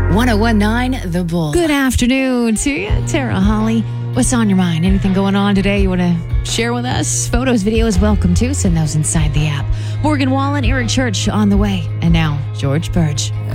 1019 The Bull. Good afternoon to you, Tara Holly. What's on your mind? Anything going on today you want to share with us? Photos, videos, welcome to. Send those inside the app. Morgan Wallen, Eric Church on the way. And now, George Birch.